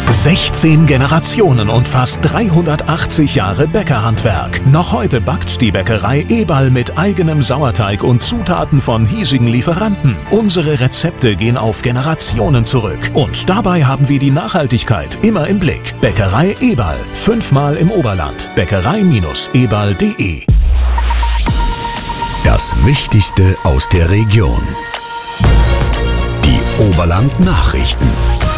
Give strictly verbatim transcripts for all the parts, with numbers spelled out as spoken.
sechzehn Generationen und fast dreihundertachtzig Jahre Bäckerhandwerk. Noch heute backt die Bäckerei Eberl mit eigenem Sauerteig und Zutaten von hiesigen Lieferanten. Unsere Rezepte gehen auf Generationen zurück. Und dabei haben wir die Nachhaltigkeit immer im Blick. Bäckerei Eberl. Fünfmal im Oberland. Bäckerei Eberl punkt de. Das Wichtigste aus der Region. Die Oberland-Nachrichten.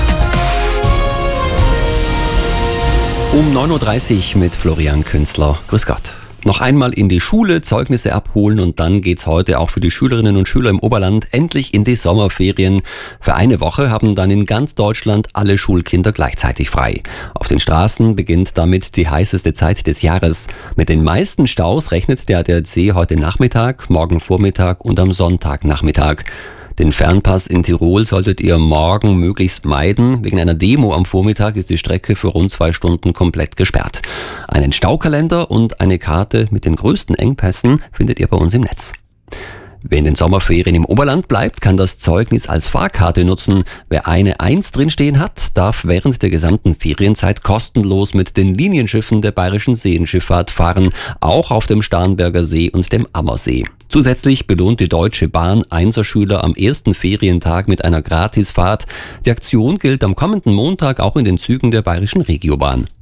Um neun Uhr dreißig mit Florian Künzler. Grüß Gott. Noch einmal in die Schule, Zeugnisse abholen und dann geht's heute auch für die Schülerinnen und Schüler im Oberland endlich in die Sommerferien. Für eine Woche haben dann in ganz Deutschland alle Schulkinder gleichzeitig frei. Auf den Straßen beginnt damit die heißeste Zeit des Jahres. Mit den meisten Staus rechnet der A D A C heute Nachmittag, morgen Vormittag und am Sonntagnachmittag. Den Fernpass in Tirol solltet ihr morgen möglichst meiden. Wegen einer Demo am Vormittag ist die Strecke für rund zwei Stunden komplett gesperrt. Einen Staukalender und eine Karte mit den größten Engpässen findet ihr bei uns im Netz. Wer in den Sommerferien im Oberland bleibt, kann das Zeugnis als Fahrkarte nutzen. Wer eine eins drinstehen hat, darf während der gesamten Ferienzeit kostenlos mit den Linienschiffen der Bayerischen Seenschifffahrt fahren, auch auf dem Starnberger See und dem Ammersee. Zusätzlich belohnt die Deutsche Bahn Einserschüler am ersten Ferientag mit einer Gratisfahrt. Die Aktion gilt am kommenden Montag auch in den Zügen der Bayerischen Regiobahn.